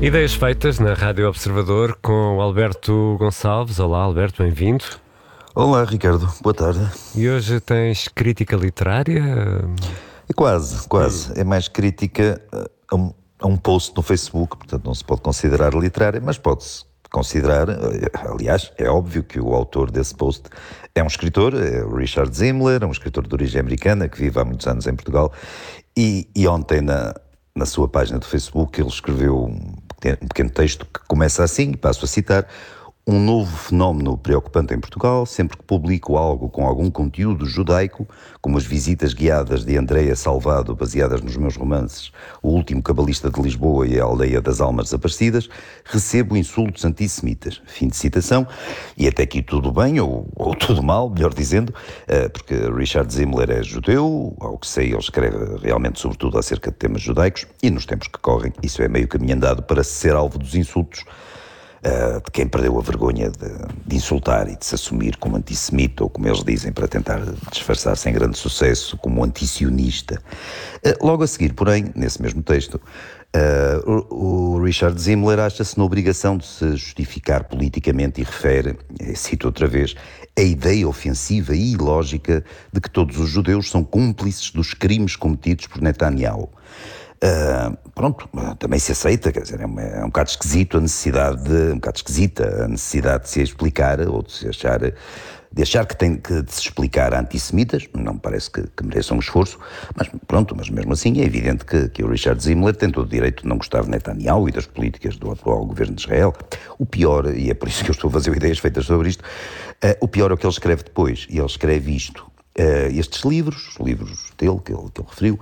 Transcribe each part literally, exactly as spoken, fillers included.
Ideias feitas na Rádio Observador com o Alberto Gonçalves. Olá, Alberto, bem-vindo. Olá, Ricardo, boa tarde. E hoje tens crítica literária? É quase, quase. É mais crítica a um, a um post no Facebook, portanto não se pode considerar literária, mas pode-se considerar, aliás, é óbvio que o autor desse post é um escritor, é o Richard Zimmler, um escritor de origem americana que vive há muitos anos em Portugal, e, e ontem na, na sua página do Facebook ele escreveu um pequeno, um pequeno texto que começa assim, e passo a citar: um novo fenómeno preocupante em Portugal, sempre que publico algo com algum conteúdo judaico, como as visitas guiadas de Andréa Salvado, baseadas nos meus romances O Último Cabalista de Lisboa e A Aldeia das Almas Desaparecidas, recebo insultos antissemitas. Fim de citação. E até aqui tudo bem, ou, ou tudo mal, melhor dizendo, porque Richard Zimmler é judeu, ao que sei ele escreve realmente sobretudo acerca de temas judaicos, e nos tempos que correm isso é meio caminho andado para ser alvo dos insultos Uh, de quem perdeu a vergonha de, de insultar e de se assumir como antissemita, ou como eles dizem, para tentar disfarçar sem grande sucesso, como antisionista. Uh, logo a seguir, porém, nesse mesmo texto, uh, o, o Richard Zimmler acha-se na obrigação de se justificar politicamente e refere, cito outra vez, a ideia ofensiva e ilógica de que todos os judeus são cúmplices dos crimes cometidos por Netanyahu. Uh, pronto, também se aceita, quer dizer, é um, é um bocado esquisito a necessidade de, um bocado esquisita a necessidade de se explicar, ou de se achar, de achar que tem que de se explicar a antissemitas, não me parece que, que mereçam um esforço, mas pronto, mas mesmo assim é evidente que, que o Richard Zimmler tem todo o direito de não gostar de Netanyahu e das políticas do atual governo de Israel. O pior, e é por isso que eu estou a fazer ideias feitas sobre isto, uh, o pior é o que ele escreve depois, e ele escreve isto: uh, estes livros, os livros dele, que ele, que ele referiu,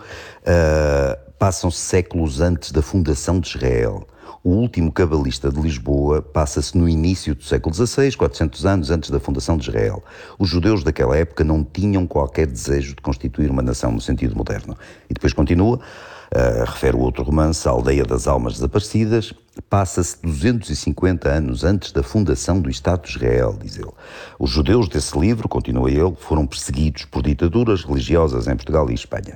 uh, passam-se séculos antes da fundação de Israel. O Último Cabalista de Lisboa passa-se no início do século dezasseis, quatrocentos anos antes da fundação de Israel. Os judeus daquela época não tinham qualquer desejo de constituir uma nação no sentido moderno. E depois continua, uh, refere o outro romance, A Aldeia das Almas Desaparecidas, passa-se duzentos e cinquenta anos antes da fundação do Estado de Israel, diz ele. Os judeus desse livro, continua ele, foram perseguidos por ditaduras religiosas em Portugal e Espanha.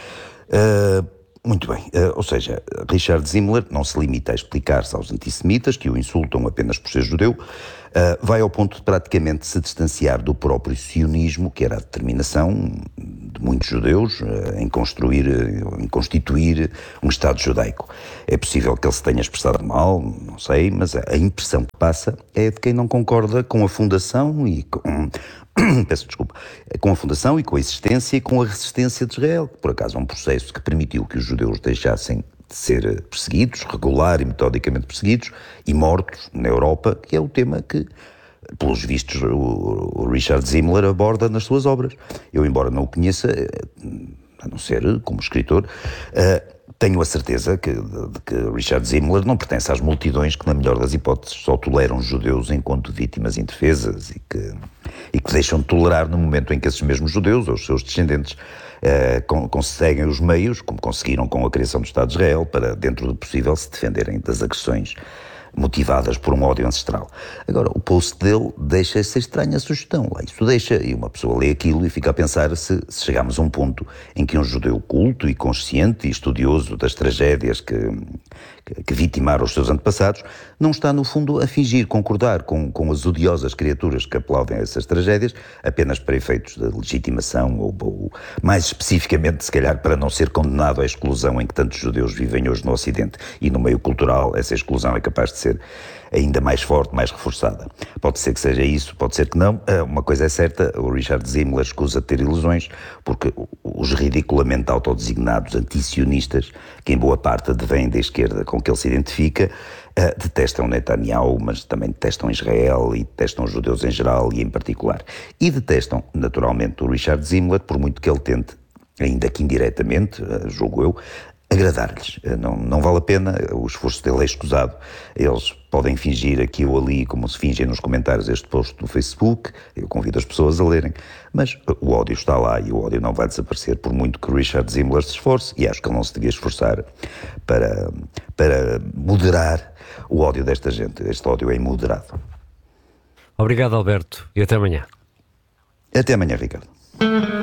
Uh, Muito bem, uh, ou seja, Richard Zimmler não se limita a explicar-se aos antissemitas que o insultam apenas por ser judeu, uh, vai ao ponto de praticamente se distanciar do próprio sionismo, que era a determinação de muitos judeus uh, em construir, uh, em constituir um Estado judaico. É possível que ele se tenha expressado mal, não sei, mas a impressão que passa é de quem não concorda com a fundação e com... Peço desculpa, com a fundação e com a existência e com a resistência de Israel, que por acaso é um processo que permitiu que os judeus deixassem de ser perseguidos, regular e metodicamente perseguidos, e mortos na Europa, que é o tema que, pelos vistos, o Richard Zimmler aborda nas suas obras. Eu, embora não o conheça, a não ser como escritor, tenho a certeza que, de que Richard Zimmler não pertence às multidões que, na melhor das hipóteses, só toleram judeus enquanto vítimas indefesas e que, e que deixam de tolerar no momento em que esses mesmos judeus ou os seus descendentes eh, conseguem os meios, como conseguiram com a criação do Estado de Israel, para, dentro do possível, se defenderem das agressões motivadas por um ódio ancestral. Agora, o post dele deixa essa estranha sugestão, lá isso deixa, e uma pessoa lê aquilo e fica a pensar se, se chegamos a um ponto em que um judeu culto e consciente e estudioso das tragédias que, que, que vitimaram os seus antepassados, não está no fundo a fingir concordar com, com as odiosas criaturas que aplaudem essas tragédias, apenas para efeitos de legitimação ou, ou mais especificamente, se calhar, para não ser condenado à exclusão em que tantos judeus vivem hoje no Ocidente, e no meio cultural essa exclusão é capaz de ser ainda mais forte, mais reforçada. Pode ser que seja isso, pode ser que não. Uma coisa é certa, o Richard Zimmler escusa de ter ilusões, porque os ridiculamente autodesignados antisionistas, que em boa parte advêm da esquerda com que ele se identifica, uh, detestam Netanyahu, mas também detestam Israel e detestam os judeus em geral e em particular. E detestam, naturalmente, o Richard Zimmler, por muito que ele tente, ainda que indiretamente, uh, julgo eu, agradar-lhes. Não, não vale a pena, o esforço dele é escusado. Eles podem fingir aqui ou ali, como se fingem nos comentários deste post do Facebook, eu convido as pessoas a lerem, mas o ódio está lá e o ódio não vai desaparecer por muito que Richard Zimmler se esforce, e acho que ele não se devia esforçar para, para moderar o ódio desta gente. Este ódio é imoderado. Obrigado, Alberto, e até amanhã. Até amanhã, Ricardo.